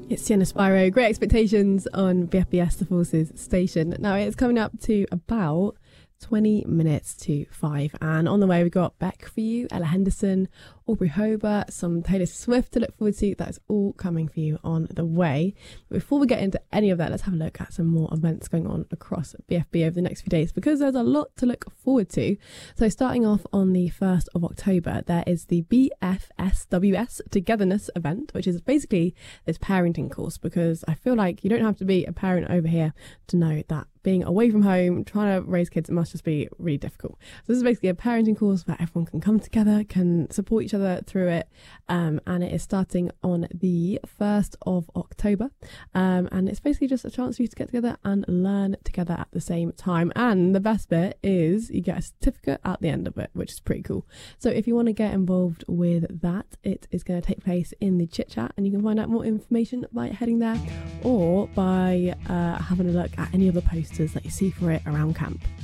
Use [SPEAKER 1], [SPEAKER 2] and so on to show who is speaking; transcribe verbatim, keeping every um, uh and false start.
[SPEAKER 1] It's Sienna Spyro, Great Expectations on B F B S The Forces station. Now it's coming up to about twenty minutes to five, and on the way we've got Beck for you, Ella Henderson, Aubrey Hobart, some Taylor Swift to look forward to. That's all coming for you on the way. But before we get into any of that, let's have a look at some more events going on across B F B over the next few days, because there's a lot to look forward to. So starting off on the first of October, there is the B F S W S Togetherness event, which is basically this parenting course, because I feel like you don't have to be a parent over here to know that being away from home, trying to raise kids, it must just be really difficult. So this is basically a parenting course where everyone can come together, can support each other through it, um, and it is starting on the first of October, um, and it's basically just a chance for you to get together and learn together at the same time. And the best bit is you get a certificate at the end of it, which is pretty cool. So if you want to get involved with that, it is going to take place in the Chit Chat, and you can find out more information by heading there or by uh, having a look at any of the posters that you see for it around camp.